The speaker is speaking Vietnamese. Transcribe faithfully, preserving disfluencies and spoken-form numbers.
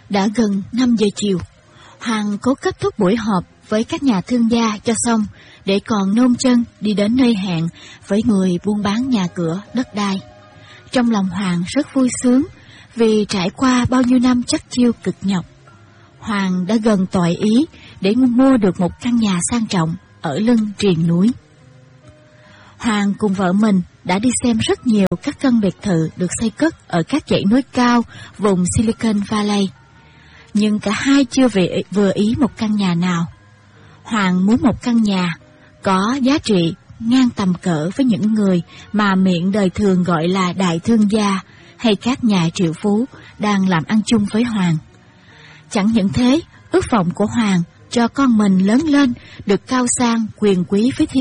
Đã gần năm giờ chiều, Hoàng cố kết thúc buổi họp với các nhà thương gia cho xong để còn nôn chân đi đến nơi hẹn với người buôn bán nhà cửa, đất đai. Trong lòng Hoàng rất vui sướng vì trải qua bao nhiêu năm chắc chiêu cực nhọc, Hoàng đã gần toại ý để mua được một căn nhà sang trọng ở lưng triền núi. Hoàng cùng vợ mình đã đi xem rất nhiều các căn biệt thự được xây cất ở các dãy núi cao vùng Silicon Valley, nhưng cả hai chưa về vừa ý một căn nhà nào. Hoàng muốn một căn nhà có giá trị ngang tầm cỡ với những người mà miệng đời thường gọi là đại thương gia hay các nhà triệu phú đang làm ăn chung với Hoàng. Chẳng những thế, ước vọng của Hoàng cho con mình lớn lên được cao sang quyền quý với thiên